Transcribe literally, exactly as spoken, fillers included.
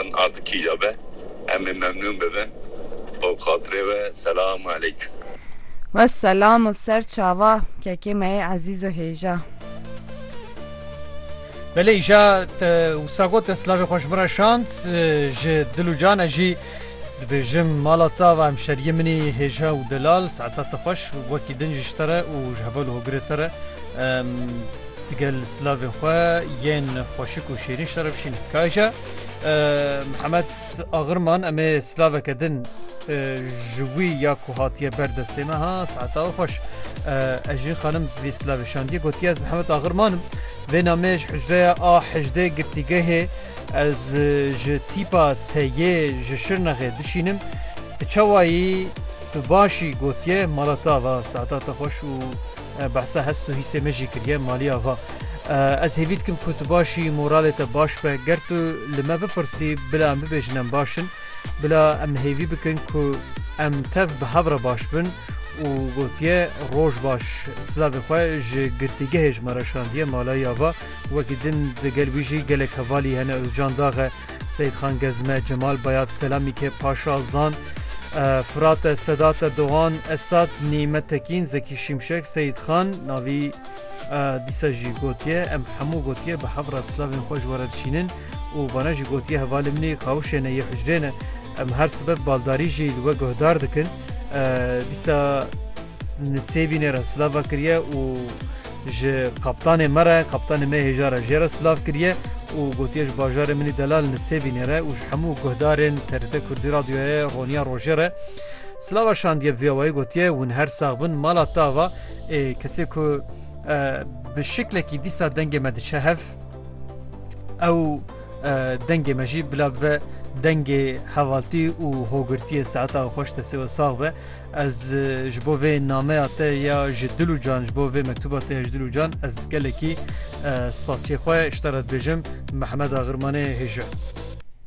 Bakın artık icabe. Hem memnun bebin. O hatırı ve selamun aleyküm. Ve selamun ser çava kekime aziz و هیجا. بله ایجا وساگو تسلاوی خوشبرا شاند جه دلو جان اجی بجم مالاتا و همشری منی هیجا و دلال ساعتات خوش وکی دنجشتره و جهبال هگرتره تقل سلاوی خواه ین خوشک و شیرین شتره بشین که ایجا محمد آغرمان امی سلاوی کدن جوی یا کوهاتیه بردسته ما ها ساعتا خوش اجی خانم زوی سلاوی شاندیه گوتی از محمد آغرمانم و نامش حجره آ حجده گرتیگه از جتیپا تیه جشرنغه دشینم چوایی باشی گوتیه مالتا و ساعتا خوش و بحثا هستو هیسه مجی کریه مالیا و از هیوید کم کت باشی مورالت باش به گرتو لما بپرسی بلا ام ببیجنم باشن بلا ام هیوی بکن که ام تف بحبر باش بن و گوتیه روش باش سلاوی خواه جه گرتیگه هج مرشاندیه مالای آوا وکی دن دگل ویجی گلک حوالی هنه از جانداغ سید خان گزمه جمال باید سلامی که پاشا زان فرات سدات دوان اسات نیمت تکین زکی شمشک سید خان ناوی دیسا جی گوتیه ام همو گوتیه به حبر سلاوی خوش ورد شینن و بانا جی گوتیه حوالی منی خوشنه یه حجرینه ام هر سبب بالداری جی دو گهدار دکن دیسا نسیبینه را سلاوا کریه و جه کپتان مره کپتان مه هجاره جره سلاو کریه و گوتیش باجار منی دلال نسیبینه را و همو گهدارن ترده کردی رادیوه رونیا روژره سلاوا شاندیه ویوای گوتیه و هر ساغبن مالا تاوا کسی که به شکل که دیسا دنگ مدچه هف او دنگ مجی بلا و دنگ حوالتی و هوگرتی ساعتا خوش تسی و ساغبه از جبوه نامه آته یا جدلو جان جبوه مکتوب آته جدلو جان از گلکی سپاسی خواه اشترات بجم محمد آغرمانه هجا